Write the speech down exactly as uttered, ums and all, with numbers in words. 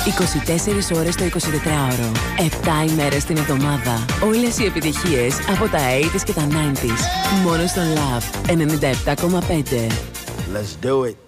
είκοσι τέσσερις ώρες το εικοσιτετράωρο. επτά ημέρες την εβδομάδα. Όλες οι επιτυχίες από τα ογδόντα και τα ενενήντα. Μόνο στο Love ενενήντα επτά κόμμα πέντε. Let's do it.